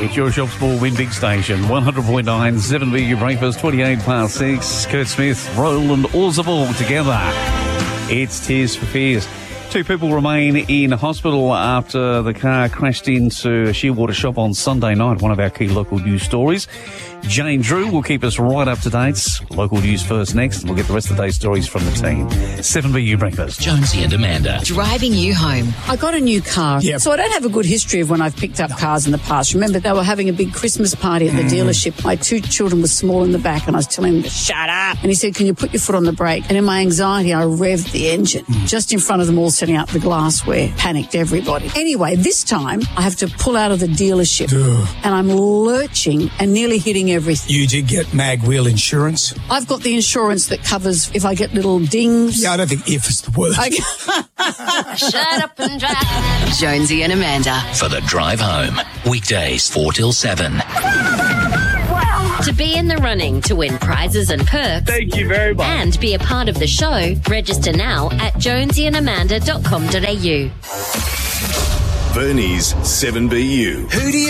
It's your Shop Small Win Big Station, 100.9, 7BU Breakfast, 28 past 6. Kurt Smith, Roland Orzabal together. It's Tears for Fears. 2 people remain in hospital after the car crashed into a Shearwater shop on Sunday night, one of our key local news stories. Jane Drew will keep us right up to date. Local news first next, and we'll get the rest of the day's stories from the team. 7BU Breakfast. Jonesy and Amanda. Driving you home. I got a new car, so I don't have a good history of when I've picked up cars in the past. Remember, they were having a big Christmas party at the dealership. My 2 children were small in the back, and I was telling them to shut up. And he said, can you put your foot on the brake? And in my anxiety, I revved the engine just in front of them all, setting up the glassware. Panicked everybody. Anyway, this time, I have to pull out of the dealership, and I'm lurching and nearly hitting everything. You did get mag wheel insurance? I've got the insurance that covers if I get little dings. Yeah, I don't think if is the word. Shut up and drive. Jonesy and Amanda. For the drive home. Weekdays 4 till 7. To be in the running to win prizes and perks. Thank you very much. And be a part of the show, register now at jonesyandamanda.com.au. Bernie's 7BU. Who do you